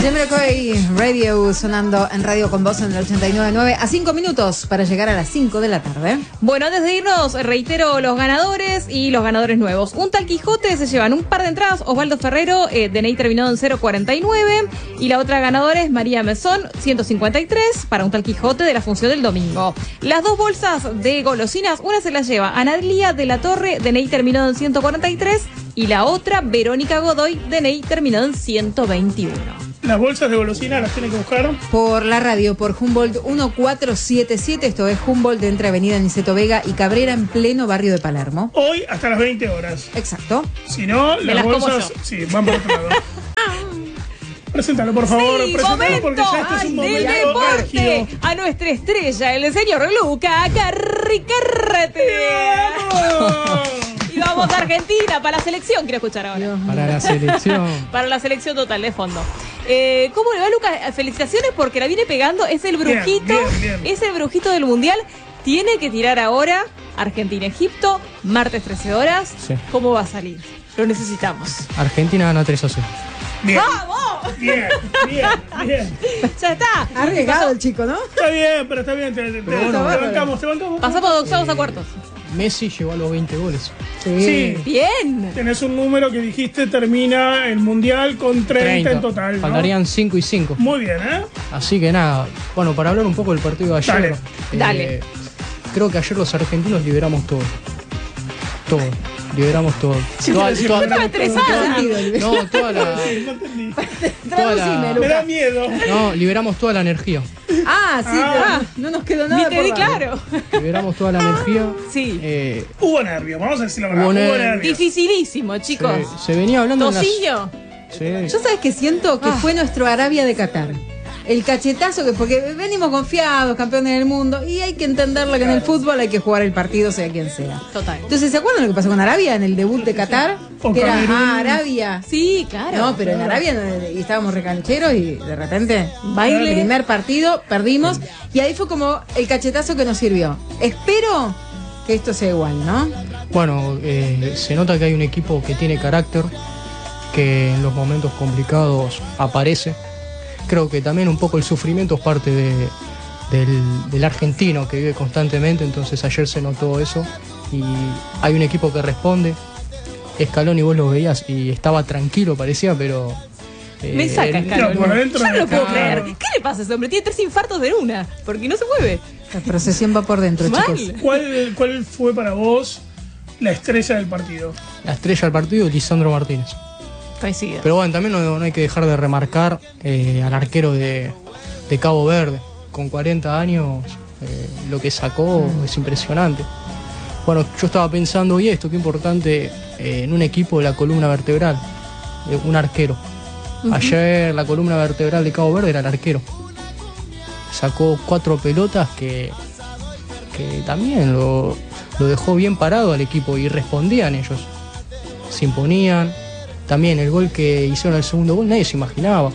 Jamiroquai Radio sonando en Radio con Vos en el 89.9 a 5 minutos para llegar a las 5 de la tarde. Bueno, antes de irnos, reitero los ganadores y los ganadores nuevos. Un tal Quijote se llevan un par de entradas, Osvaldo Ferrero, DNI terminado en 049. Y la otra ganadora es María Mesón, 153, para un tal Quijote de la función del domingo. Las dos bolsas de golosinas, una se la lleva Analia de la Torre, DNI terminado en 143. Y la otra, Verónica Godoy, DNI terminado en 121. Las bolsas de golosina las tienen que buscar por la radio, por Humboldt 1477. Esto es Humboldt entre Avenida Niceto Vega y Cabrera, en pleno barrio de Palermo. Hoy hasta las 20 horas. Exacto. Si no, las bolsas sí, van por otro lado. Preséntalo, por favor. Sí, preséntalo porque ya este es un del momento deporte álgido. a nuestra estrella, el señor Luca Carricarrete. Y vamos a Argentina, para la selección, quiero escuchar ahora. Para la selección. Para la selección total, de fondo. ¿Cómo le va, Luca? Felicitaciones porque la viene pegando. Es el brujito. Bien. Es el brujito del Mundial. Tiene que tirar ahora Argentina-Egipto, martes 13 horas. Sí. ¿Cómo va a salir? Lo necesitamos. Argentina gana 3-0. Bien. ¡Vamos! Bien. Ya está. Arriesgado el chico, ¿no? Está bien, pero está bien. Te bancamos. Pasamos de octavos a cuartos. Messi llegó a los 20 goles. Sí. Bien. Tenés un número que dijiste termina el Mundial con 30 en total, ¿no? Faltarían 5 y 5. Muy bien, ¿eh? Así que nada, bueno, para hablar un poco del partido de ayer. Dale. Creo que ayer los argentinos liberamos todo. Liberamos todo. Estaba estresada. No, toda la. No entendí. Traducime, Me da miedo. No, liberamos toda la energía. Ah, sí, no nos quedó nada. Ni te di por dar. claro. Liberamos toda la energía. Sí. Hubo nervios, vamos a decir la verdad. Hubo Hubo nervios. nervios. Dificilísimo, chicos. Se venía hablando en las. ¿Tosillo? Sí. Yo sabes que siento que fue nuestro Arabia de Qatar. El cachetazo que, porque venimos confiados, campeones del mundo, y hay que entenderlo que en el fútbol hay que jugar el partido, sea quien sea. Total. Entonces, ¿se acuerdan lo que pasó con Arabia en el debut de Qatar? O Que era, Camerún. Arabia. Sí, claro. No, pero en Arabia y estábamos recancheros y de repente, Baile. primer partido, perdimos. Y ahí fue como el cachetazo que nos sirvió. Espero que esto sea igual, ¿no? Bueno, se nota que hay un equipo que tiene carácter, que en los momentos complicados aparece. Creo que también un poco el sufrimiento es parte del argentino que vive constantemente, entonces ayer se notó eso y hay un equipo que responde. Scaloni, vos lo veías y estaba tranquilo, parecía, pero... Me saca Scaloni. por adentro Yo no lo puedo claro. creer. ¿Qué le pasa a ese hombre? Tiene 3 infartos de una, porque no se mueve. La procesión va por dentro, Mal. chicos. ¿Cuál fue para vos la estrella del partido? La estrella del partido, Lisandro Martínez. Coincido. Pero bueno, también no hay que dejar de remarcar al arquero de Cabo Verde. Con 40 años, lo que sacó es impresionante. Bueno, yo estaba pensando, y esto, qué importante en un equipo la columna vertebral, un arquero. Ayer la columna vertebral de Cabo Verde era el arquero. Sacó 4 pelotas que también lo dejó bien parado al equipo y respondían ellos. Se imponían. También el gol que hicieron el segundo gol, nadie se imaginaba.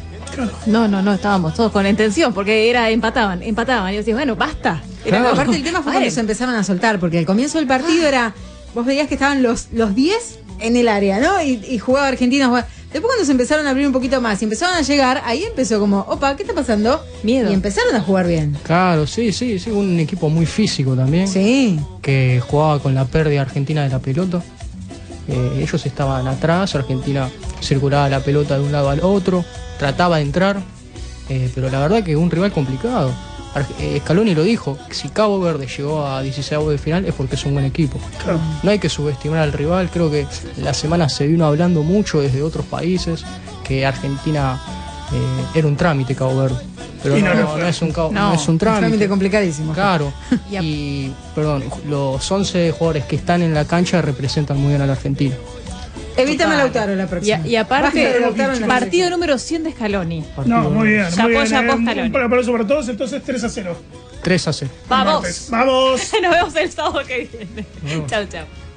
No, estábamos todos con la intención, porque empataban, y decías, bueno, basta. Era Pero como, aparte el tema fue cuando paren. se empezaban a soltar, porque al comienzo del partido era, vos veías que estaban los 10 en el área, ¿no? Y jugaba Argentina. Después cuando se empezaron a abrir un poquito más y empezaron a llegar, ahí empezó como, opa, ¿qué está pasando? Miedo. Y empezaron a jugar bien. Claro, sí, un equipo muy físico también. Sí. Que jugaba con la pérdida argentina de la pelota. Ellos estaban atrás, Argentina circulaba la pelota de un lado al otro, trataba de entrar, pero la verdad que un rival complicado. Scaloni lo dijo, si Cabo Verde llegó a 16avos de final es porque es un buen equipo. Claro. No hay que subestimar al rival, creo que la semana se vino hablando mucho desde otros países que Argentina era un trámite Cabo Verde. Pero Y no es un Un trámite. trámite complicadísimo. Claro. Y, perdón, los 11 jugadores que están en la cancha representan muy bien a la Argentina. Evítame a Lautaro la próxima. Y aparte, Basta de Lautaro en la partido selección. número 100 de Scaloni. No, muy bien. Chapó, muy bien. chapó, Scaloni. Un aplauso para todos, entonces 3-0. 3-0. ¡Vamos! Vamos. Nos vemos el sábado que viene. Chau, chau.